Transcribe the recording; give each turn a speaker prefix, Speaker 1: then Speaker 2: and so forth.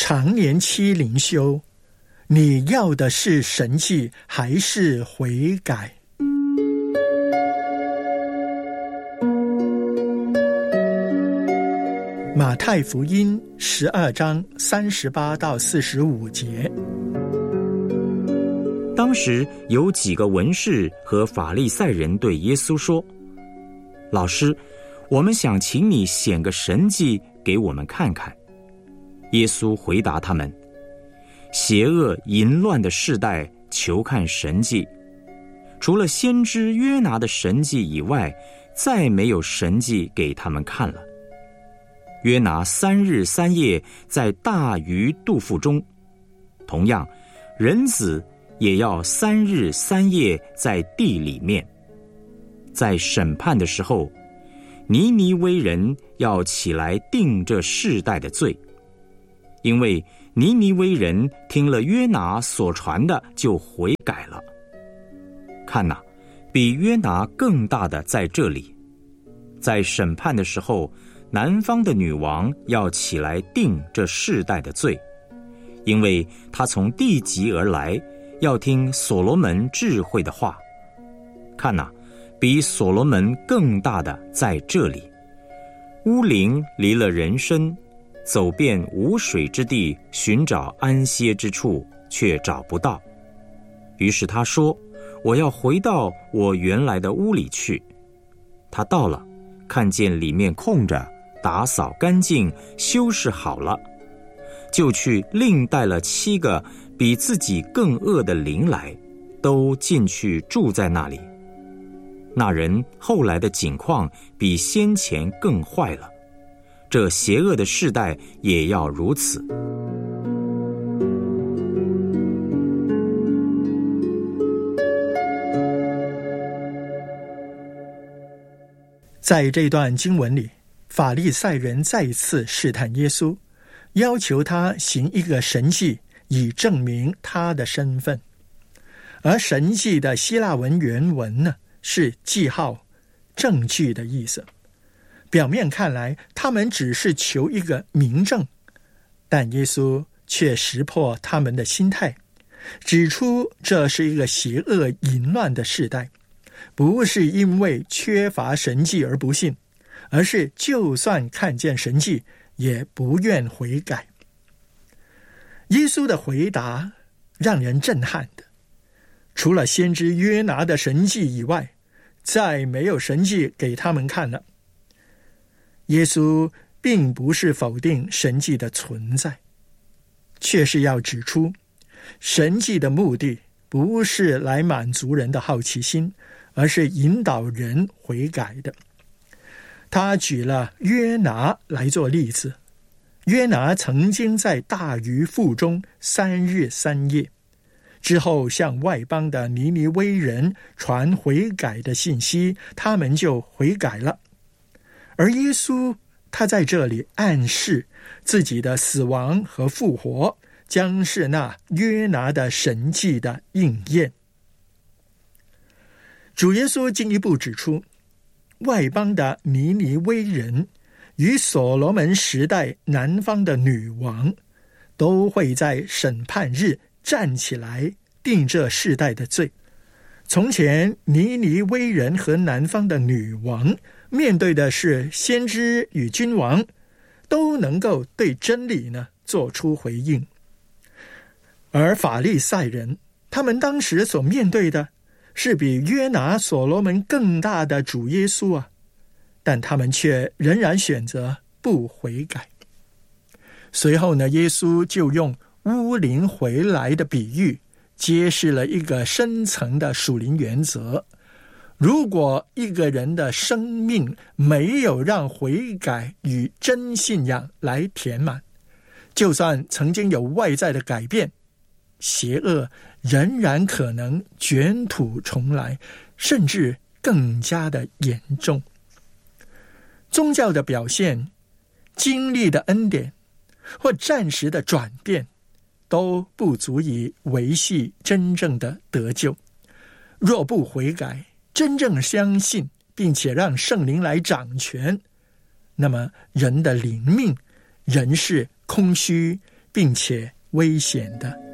Speaker 1: 常年期灵修，你要的是神迹还是悔改？马太福音12章38到45节。
Speaker 2: 当时有几个文士和法利赛人对耶稣说：老师，我们想请你显个神迹给我们看看。耶稣回答他们：邪恶淫乱的世代求看神迹，除了先知约拿的神迹以外，再没有神迹给他们看了。约拿3日3夜在大鱼肚腹中，同样人子也要3日3夜在地里面。在审判的时候，尼尼微人要起来定这世代的罪，因为尼尼微人听了约拿所传的就悔改了。看哪，比约拿更大的在这里。在审判的时候，南方的女王要起来定这世代的罪，因为她从地极而来，要听所罗门智慧的话。看哪，比所罗门更大的在这里。乌灵离了人身，走遍无水之地，寻找安歇之处，却找不到。于是他说：我要回到我原来的屋里去。他到了，看见里面空着，打扫干净，修饰好了，就去另带了7个比自己更恶的灵来，都进去住在那里。那人后来的景况比先前更坏了，这邪恶的世代也要如此。
Speaker 1: 在这段经文里，法利赛人再一次试探耶稣，要求他行一个神迹，以证明他的身份。而神迹的希腊文原文呢，是记号、证据的意思。表面看来，他们只是求一个明证，但耶稣却识破他们的心态，指出这是一个邪恶淫乱的世代，不是因为缺乏神迹而不信，而是就算看见神迹，也不愿悔改。耶稣的回答让人震撼的，除了先知约拿的神迹以外，再没有神迹给他们看了。耶稣并不是否定神迹的存在，却是要指出，神迹的目的不是来满足人的好奇心，而是引导人悔改的。他举了约拿来做例子，约拿曾经在大鱼腹中3日3夜，之后向外邦的尼尼微人传悔改的信息，他们就悔改了。而耶稣他在这里暗示自己的死亡和复活将是那约拿的神迹的应验。主耶稣进一步指出，外邦的尼尼微人与所罗门时代南方的女王都会在审判日站起来定这世代的罪。从前尼尼微人和南方的女王面对的是先知与君王，都能够对真理呢做出回应。而法利赛人，他们当时所面对的是比约拿、所罗门更大的主耶稣啊，但他们却仍然选择不悔改。随后呢，耶稣就用乌灵回来的比喻，揭示了一个深层的属灵原则。如果一个人的生命没有让悔改与真信仰来填满，就算曾经有外在的改变，邪恶仍然可能卷土重来，甚至更加的严重。宗教的表现、经历的恩典或暂时的转变，都不足以维系真正的得救。若不悔改，真正相信并且让圣灵来掌权，那么人的灵命仍是空虚并且危险的。